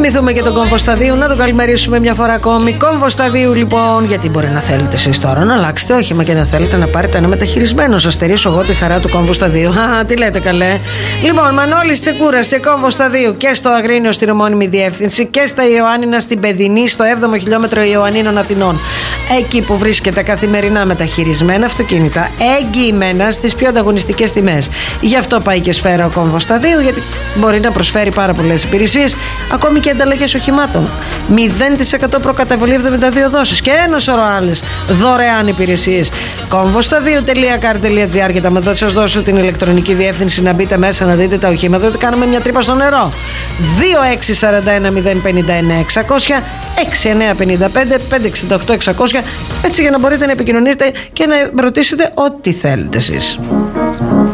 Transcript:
θυμηθούμε και τον κόμβο σταδίου, να τον καλημερίσουμε μια φορά ακόμη. Κόμβο σταδίου, λοιπόν, γιατί μπορεί να θέλετε εσείς τώρα να αλλάξετε όχημα και να θέλετε να πάρετε ένα μεταχειρισμένο. Σας στερήσω εγώ τη χαρά του κόμβου σταδίου. Τι λέτε καλέ. Λοιπόν, Μανώλης Τσεκούρας σε κόμβο σταδίου και στο Αγρίνιο στην ομώνυμη διεύθυνση και στα Ιωάννινα στην Παιδινή, στο 7ο χιλιόμετρο Ιωαννίνων Αθηνών. Εκεί που βρίσκεται καθημερινά μεταχειρισμένα αυτοκίνητα, εγγυημένα στις πιο ανταγωνιστικές τιμές. Γι' αυτό πάει και σφαίρα ο κόμβος σταδίου, γιατί μπορεί να προσφέρει πάρα πολλές υπηρεσίες, ακόμη και ανταλλαγές οχημάτων. 0% προκαταβολή 72 δόσεις και ένα σωρό άλλες δωρεάν υπηρεσίες. Convostadiu.car.gr για τα μετά σας δώσω την ηλεκτρονική διεύθυνση να μπείτε μέσα να δείτε τα οχήματα, ότι κάνουμε μια τρύπα στο νερό. 2641-059-600, 6955-568-600, έτσι για να μπορείτε να επικοινωνήσετε και να ρωτήσετε ό,τι θέλετε εσείς.